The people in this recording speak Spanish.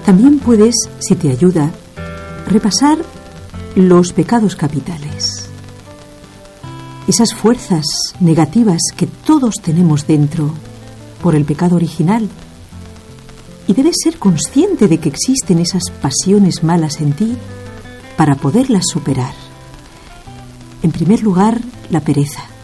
También puedes, si te ayuda, repasar los pecados capitales. Esas fuerzas negativas que todos tenemos dentro por el pecado original. Y debes ser consciente de que existen esas pasiones malas en ti para poderlas superar. En primer lugar, la pereza.